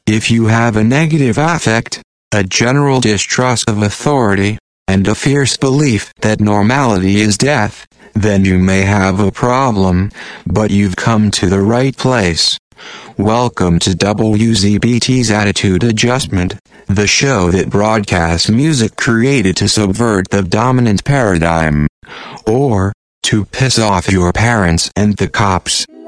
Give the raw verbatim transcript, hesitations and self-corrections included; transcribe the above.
If you have a negative affect, a general distrust of authority, and a fierce belief that normality is death, then you may have a problem, but you've come to the right place. Welcome to W Z B T's Attitude Adjustment, the show that broadcasts music created to subvert the dominant paradigm, or to piss off your parents and the cops.